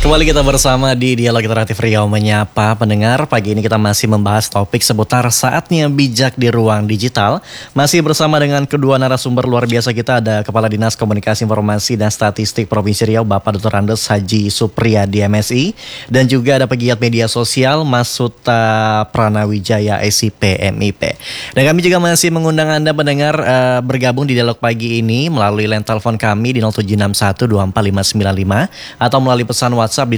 Kembali kita bersama di Dialog Interaktif Riau Menyapa pendengar. Pagi ini kita masih membahas topik seputar saatnya bijak di ruang digital. Masih bersama dengan kedua narasumber luar biasa kita. Ada Kepala Dinas Komunikasi Informasi dan Statistik Provinsi Riau, Bapak Dr. Andes Haji Supriyadi MSI. Dan juga ada pegiat media sosial Mas Suta Pranawijaya SIP MIP. Dan kami juga masih mengundang Anda pendengar bergabung di dialog pagi ini melalui line telepon kami di 0761245595 atau melalui pesan WhatsApp di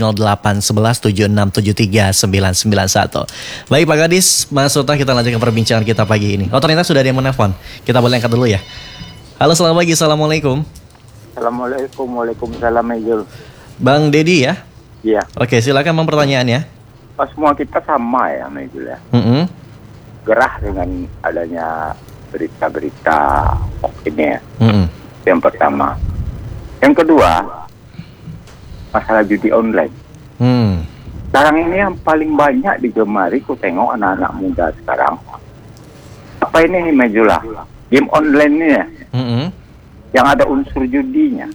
0811767391. Baik Pak Kadis, Mas Suta, kita lanjutkan perbincangan kita pagi ini. Oh, ternyata sudah ada yang menelpon. Kita boleh angkat dulu ya. Halo, selamat pagi. Assalamualaikum. Assalamualaikum. Waalaikumsalam, Ejul. Bang Dedi ya? Iya. Oke, silakan bang pertanyaannya. Semua kita sama ya, Ejul ya. Gerah dengan adanya berita-berita ini ya. Yang pertama. Yang kedua, masalah judi online. Sekarang ini yang paling banyak digemari, ku tengok anak-anak muda sekarang. Apa ini Majula? Game online ini ya, yang ada unsur judinya.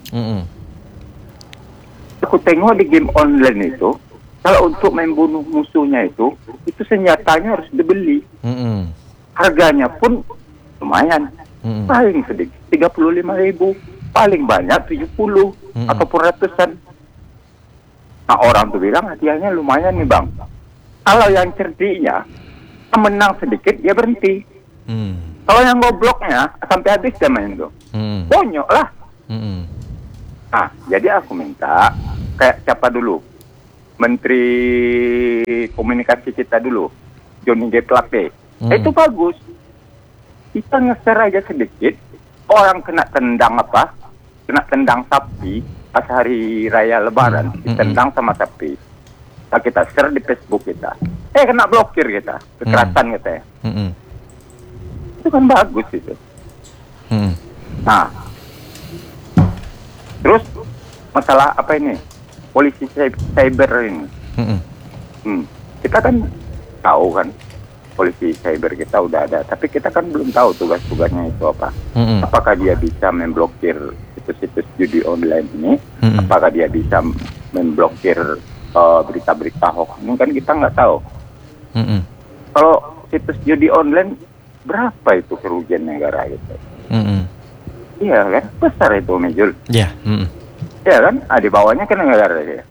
Aku tengok di game online itu, kalau untuk membunuh musuhnya itu senjatanya harus dibeli. Harganya pun lumayan, paling sedikit 35.000, paling banyak 70 ataupun ratusan. Nah, orang tuh bilang hadiahnya lumayan nih bang. Kalau yang cerdiknya menang sedikit dia berhenti. Kalau yang gobloknya sampai habis dia main tuh. Bonyok lah. Nah, jadi aku minta kayak siapa dulu, Menteri Komunikasi kita dulu, Johnny G. Plate. Itu bagus. Kita ngeser aja sedikit, orang kena tendang kena tendang sapi. Pas hari raya lebaran, ditendang sama sapi. Nah, kita share di Facebook kita. Kena blokir kita. Kekerasan kita ya. Itu kan bagus itu. Nah. Terus, masalah apa ini? Polisi cyber ini. Kita kan tahu kan, polisi cyber kita udah ada. Tapi kita kan belum tahu tugas-tugasnya itu apa. Apakah dia bisa memblokir situs judi online ini, apakah dia bisa memblokir berita-berita hoax ini, kan kita nggak tahu. Kalau situs judi online, berapa itu kerugian negara gitu? Iya kan, besar itu Mejul. Iya. Iya kan, di bawahnya kan negara ya.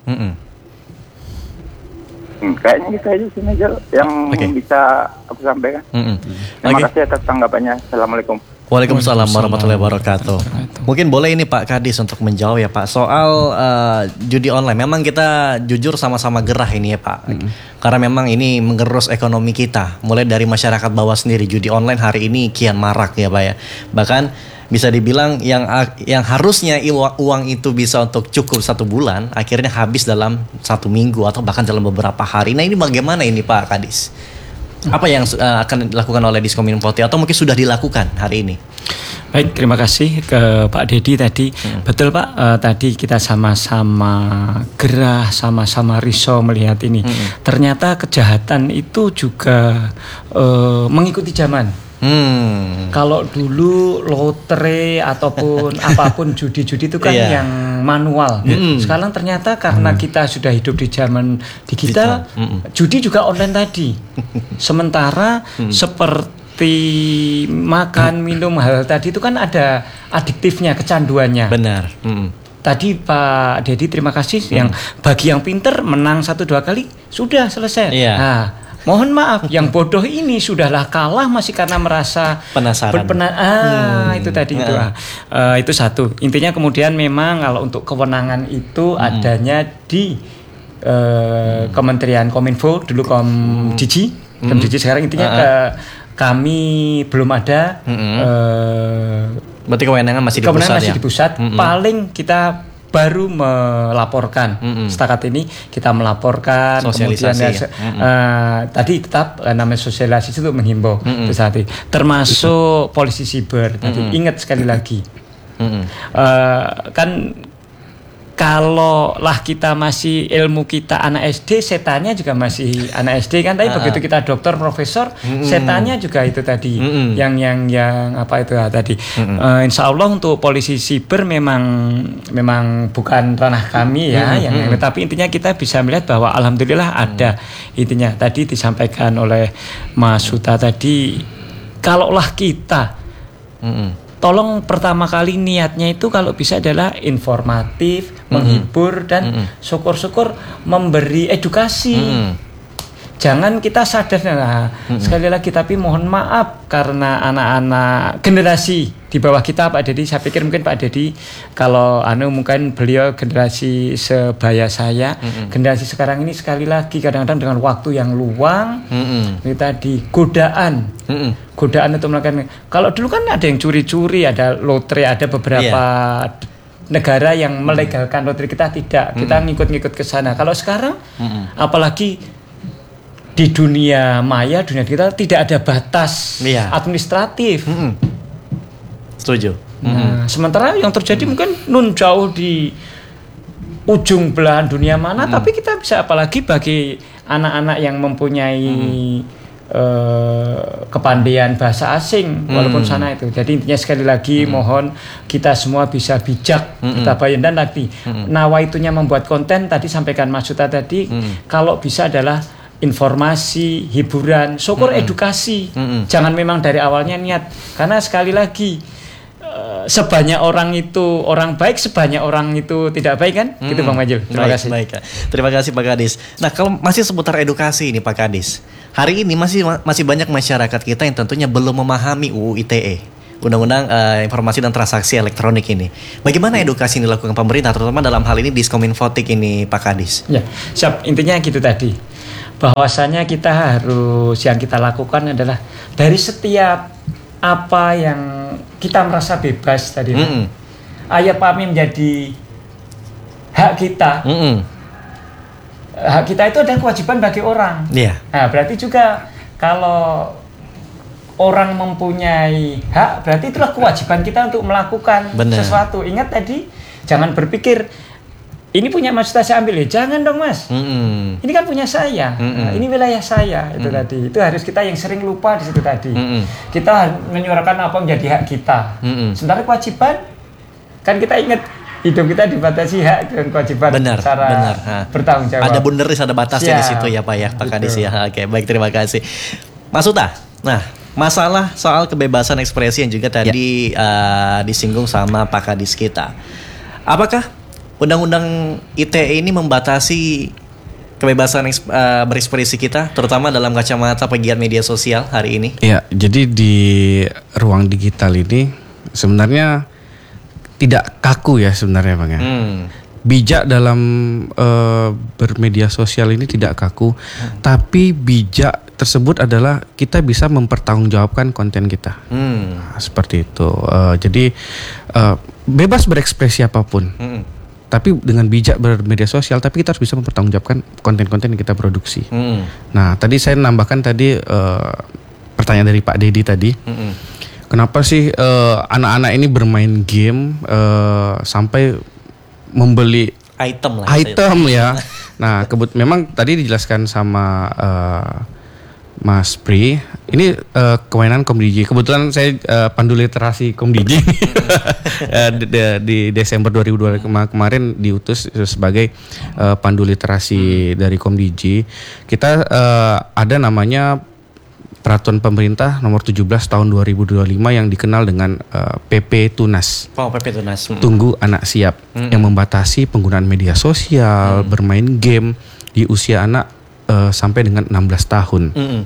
Kayaknya gitu aja sih Mejul yang bisa aku sampaikan. Terima kasih atas tanggapannya. Assalamualaikum. Waalaikumsalam warahmatullahi wabarakatuh. Mungkin boleh ini Pak Kadis untuk menjawab ya Pak soal judi online. Memang kita jujur sama-sama gerah ini ya Pak. Karena memang ini mengerus ekonomi kita. Mulai dari masyarakat bawah sendiri, judi online hari ini kian marak ya Pak ya. Bahkan bisa dibilang yang harusnya uang itu bisa untuk cukup 1 bulan, akhirnya habis dalam 1 minggu atau bahkan dalam beberapa hari. Nah, ini bagaimana ini Pak Kadis? Apa yang akan dilakukan oleh Diskominfo atau mungkin sudah dilakukan hari ini? Baik, terima kasih ke Pak Dedi tadi. Betul Pak, tadi kita sama-sama gerah, sama-sama risau melihat ini. Ternyata kejahatan itu juga mengikuti zaman. Kalau dulu lotre ataupun apapun judi-judi itu kan yang manual. Sekarang ternyata karena kita sudah hidup di zaman digital, judi juga online tadi. Sementara seperti makan, minum, hal tadi itu kan ada adiktifnya, kecanduannya. Benar. Tadi Pak Dedi terima kasih yang bagi yang pinter menang 1-2 kali sudah selesai. Nah, mohon maaf, yang bodoh ini sudahlah kalah masih karena merasa penasaran. Itu tadi itu satu. Intinya kemudian memang kalau untuk kewenangan itu adanya di Kementerian Kominfo dulu Komdigi, sekarang intinya kami belum ada. Berarti kewenangan masih di pusat. Paling kita baru melaporkan setakat ini kita melaporkan sosialisasi tadi tetap namanya sosialisasi itu menghimbau itu saat ini termasuk polisi siber tadi ingat sekali lagi kan kalau lah kita masih ilmu kita anak SD, setannya juga masih anak SD kan. Tapi begitu kita dokter, profesor, setannya juga itu tadi. Yang apa itu tadi. Insya Allah untuk polisi siber memang bukan ranah kami ya. Tapi intinya kita bisa melihat bahwa alhamdulillah ada intinya tadi disampaikan oleh Mas Huta tadi. Kalaulah kita tolong pertama kali niatnya itu kalau bisa adalah informatif, menghibur dan syukur-syukur memberi edukasi. Jangan kita sadar sekali lagi, tapi mohon maaf karena anak-anak generasi di bawah kita Pak Dedi, saya pikir mungkin Pak Dedi kalau mungkin beliau generasi sebaya saya, generasi sekarang ini sekali lagi kadang-kadang dengan waktu yang luang, ini tadi godaan untuk melakukan. Kalau dulu kan ada yang curi-curi, ada lotre, ada beberapa negara yang melegalkan lotre, kita tidak, kita ngikut-ngikut ke sana. Kalau sekarang apalagi di dunia maya, dunia kita tidak ada batas administratif. Setuju. Nah, sementara yang terjadi mungkin jauh di ujung belahan dunia mana, tapi kita bisa, apalagi bagi anak-anak yang mempunyai kepandaian bahasa asing walaupun sana itu. Jadi intinya sekali lagi mohon kita semua bisa bijak bertabayun dan lagi nawaitunya membuat konten tadi sampaikan Mas Huta tadi, kalau bisa adalah informasi, hiburan, syukur edukasi. Jangan memang dari awalnya niat, karena sekali lagi sebanyak orang itu orang baik, sebanyak orang itu tidak baik kan? Gitu Bang Majul. Terima kasih. Baik. Terima kasih Pak Kadis. Nah, kalau masih seputar edukasi ini Pak Kadis. Hari ini masih banyak masyarakat kita yang tentunya belum memahami UU ITE. Undang-Undang Informasi dan Transaksi Elektronik ini. Bagaimana edukasi yang dilakukan pemerintah, terutama dalam hal ini Diskominfotik ini Pak Kadis? Ya, siap. Intinya gitu tadi. Bahwasanya kita harus, yang kita lakukan adalah dari setiap apa yang kita merasa bebas tadi, ayat pahami menjadi hak kita. Hak kita itu adalah kewajiban bagi orang. Nah, berarti juga kalau orang mempunyai hak, berarti itulah kewajiban kita untuk melakukan sesuatu. Ingat tadi, jangan berpikir ini punya Mas Huta saya ambil ya, jangan dong Mas. Ini kan punya saya, ini wilayah saya itu tadi. Itu harus kita yang sering lupa di situ tadi. Kita menyuarakan apa menjadi hak kita. Sementara kewajiban kan kita ingat hidup kita dibatasi hak dan kewajiban. Benar. Bertanggung jawab. Ada bunderis, ada batasnya di situ ya Pak ya, Pak Kadis ya. Oke, baik, terima kasih. Mas Huta. Nah, masalah soal kebebasan ekspresi yang juga tadi disinggung sama Pak Kadis kita. Apakah Undang-Undang ITE ini membatasi kebebasan berekspresi kita, terutama dalam kacamata pegiat media sosial hari ini? Ya, jadi di ruang digital ini sebenarnya tidak kaku ya sebenarnya Bang ya. Bijak dalam bermedia sosial ini tidak kaku, tapi bijak tersebut adalah kita bisa mempertanggungjawabkan konten kita. Seperti itu. Jadi bebas berekspresi apapun. Tapi dengan bijak bermedia sosial, tapi kita harus bisa mempertanggungjawabkan konten-konten yang kita produksi. Nah, tadi saya nambahkan tadi pertanyaan dari Pak Dedi tadi. Kenapa sih anak-anak ini bermain game sampai membeli item ya? Nah, memang tadi dijelaskan sama Mas Pri, ini kewenangan Komdiji. Kebetulan saya pandu literasi Komdiji di Desember 2002 kemarin diutus sebagai pandu literasi dari Komdiji. Kita ada namanya Peraturan Pemerintah Nomor 17 Tahun 2025 yang dikenal dengan PP Tunas. PP Tunas. Tunggu Anak Siap, yang membatasi penggunaan media sosial, bermain game di usia anak sampai dengan 16 tahun.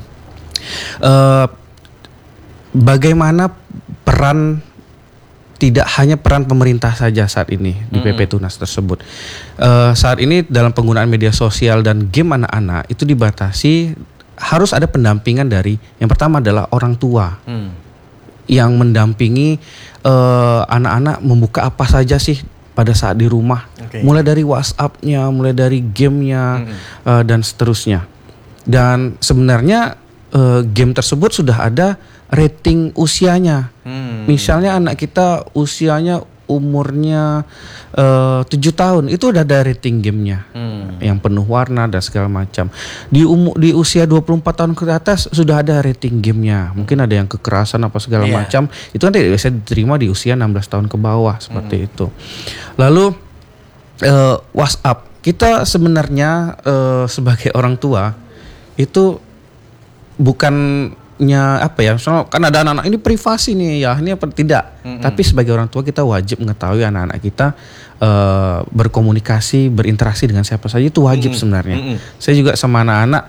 Bagaimana peran, tidak hanya peran pemerintah saja saat ini di PP Tunas tersebut. Saat ini dalam penggunaan media sosial dan game anak-anak itu dibatasi, harus ada pendampingan dari, yang pertama adalah orang tua yang mendampingi anak-anak membuka apa saja sih pada saat di rumah, mulai dari WhatsApp-nya, mulai dari game-nya, dan seterusnya. Dan sebenarnya game tersebut sudah ada rating usianya. Misalnya anak kita usianya umurnya 7 tahun itu udah ada rating gamenya yang penuh warna dan segala macam. Di usia 24 tahun ke atas sudah ada rating gamenya. Mungkin ada yang kekerasan apa segala macam. Itu kan tidak bisa diterima di usia 16 tahun ke bawah seperti itu. Lalu WhatsApp, kita sebenarnya sebagai orang tua itu bukannya apa ya, soalnya kan ada anak-anak ini privasi nih ya, ini apa tidak. Tapi sebagai orang tua kita wajib mengetahui anak-anak kita berkomunikasi, berinteraksi dengan siapa saja, itu wajib sebenarnya. Saya juga sama anak-anak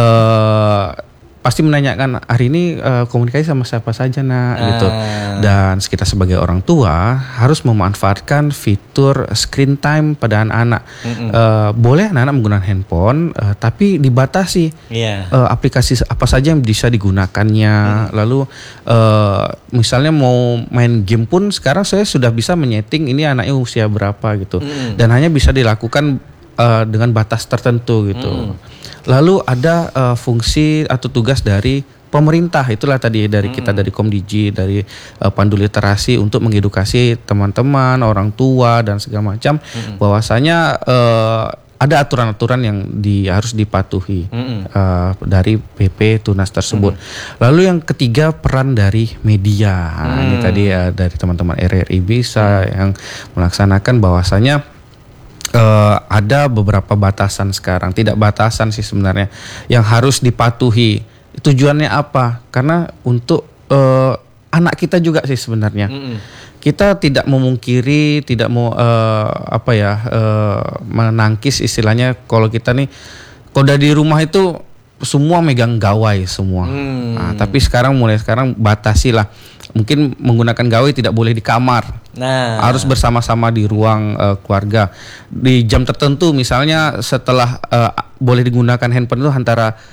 pasti menanyakan hari ini komunikasi sama siapa saja gitu. Dan kita sebagai orang tua harus memanfaatkan fitur screen time pada anak-anak. Boleh anak-anak menggunakan handphone, tapi dibatasi aplikasi apa saja yang bisa digunakannya. Lalu misalnya mau main game pun sekarang saya sudah bisa menyeting ini anaknya usia berapa gitu. Dan hanya bisa dilakukan dengan batas tertentu gitu. Lalu ada fungsi atau tugas dari pemerintah, itulah tadi dari kita, dari Komdigi, dari Pandu Literasi untuk mengedukasi teman-teman, orang tua dan segala macam, bahwasanya ada aturan-aturan yang harus dipatuhi dari PP Tunas tersebut. Lalu yang ketiga, peran dari media. Ini tadi dari teman-teman RRI bisa yang melaksanakan bahwasanya ada beberapa batasan sekarang, tidak batasan sih sebenarnya, yang harus dipatuhi. Tujuannya apa? Karena untuk anak kita juga sih sebenarnya. Kita tidak memungkiri, tidak mau menangkis istilahnya kalau kita nih, kalau udah di rumah itu semua megang gawai semua. Nah, tapi mulai sekarang batasilah. Mungkin menggunakan gawai tidak boleh di kamar. Harus bersama-sama di ruang keluarga. Di jam tertentu misalnya setelah boleh digunakan handphone itu antara